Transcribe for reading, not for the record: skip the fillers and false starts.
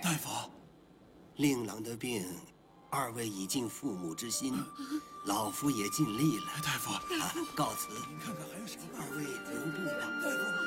大夫， 令郎的病，二位已尽父母之心，老夫也尽力了。 大夫， 告辞。 您看看还有什么？ 二位留步吧。 大夫。